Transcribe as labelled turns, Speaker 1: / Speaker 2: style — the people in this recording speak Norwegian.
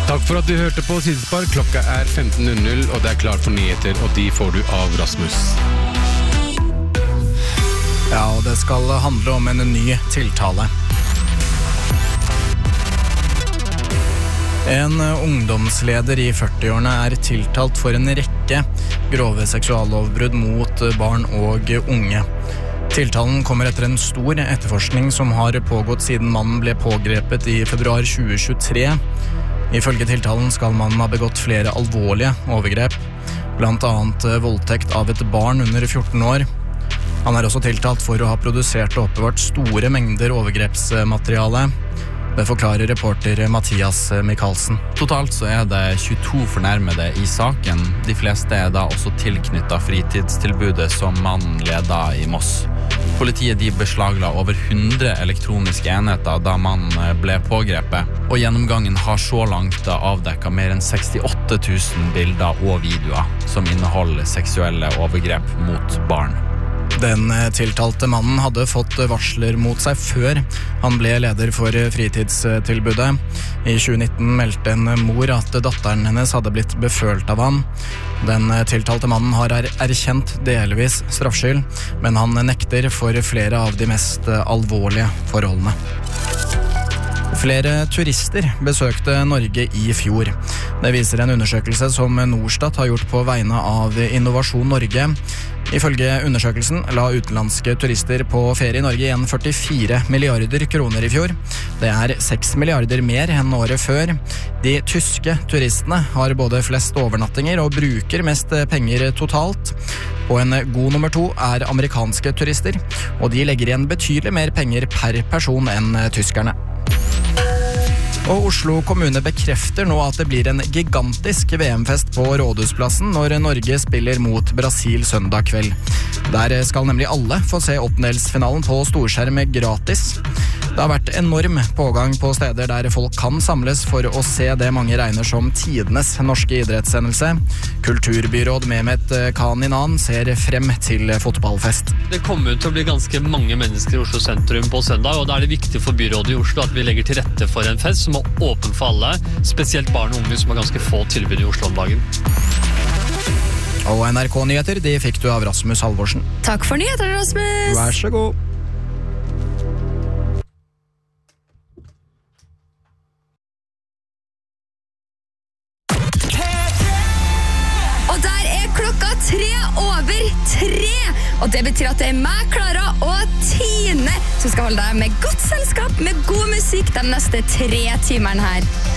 Speaker 1: Takk for at du hørte på Sidespar. Klokka 15:00, og det klart for nyheter, og de får du av Rasmus.
Speaker 2: Ja, og det skal handle om en ny tiltale. En ungdomsleder i 40-årene tiltalt for en rekke grove seksuallovbrudd mot barn og unge. Tiltalen kommer etter en stor etterforskning som har pågått siden mannen ble pågrepet i februar 2023. Ifølge tiltalen skal mannen ha begått flere alvorlige overgrep, blant annet voldtekt av et barn under 14 år. Han også tiltalt for å ha produsert og oppbevart store mengder overgrepsmateriale. Det forklarer reporter Mathias Mikkelsen.
Speaker 3: Totalt så det 22 fornærmede i saken. De fleste da også tilknyttet fritidstilbudet som mannen ledet i Moss. Politiet de beslagla over 100 elektroniske enheter da mannen ble pågrepet, og gjennomgangen har så langt avdekket mer enn 68 000 bilder og videoer som inneholder seksuelle overgrep mot barn.
Speaker 2: Den tiltalte mannen hadde fått varsler mot seg før han ble leder for fritidstilbudet. I 2019 meldte en mor at datteren hennes hadde blitt befølt av ham. Den tiltalte mannen har erkjent delvis straffskyld, men han nekter for flere av de mest alvorlige forholdene. Flere turister besøkte Norge i fjor. Det viser en undersøkelse som Norstat har gjort på vegne av Innovasjon Norge. Ifølge undersøkelsen la utenlandske turister på ferie i Norge igjen 44 milliarder kroner i fjor. Det 6 milliarder mer enn året før. De tyske turistene har både flest overnattinger og bruker mest penger totalt. Og en god nummer 2 amerikanske turister, og de legger igjen betydelig mer penger per person enn tyskerne. Og Oslo kommune bekrefter nå at det blir en gigantisk VM-fest på Rådhusplassen når Norge spiller mot Brasil søndag kveld. Der skal nemlig alle få se åttendelsfinalen på storskjerm gratis. Det har vært enorm pågang på steder der folk kan samles for å se det mange regner som tidenes norske idrettshendelse. Kulturbyråd Mehmet Kaninan ser frem til fotballfest.
Speaker 4: Det kommer til å bli ganske mange mennesker i Oslo sentrum på søndag, og da det viktig for byrådet i Oslo at vi legger til rette for en fest som er åpen for alle, spesielt barn og unge som har ganske få tilbud i Oslo om dagen.
Speaker 2: Og NRK-nyheter, de fikk du av Rasmus Halvorsen.
Speaker 5: Takk for nyheter, Rasmus!
Speaker 2: Vær så god!
Speaker 5: Og der klokka 3:03, og det betyr at det meg, Klara og Tine som skal holde deg med godt selskap, med god musikk de neste 3 timerne her.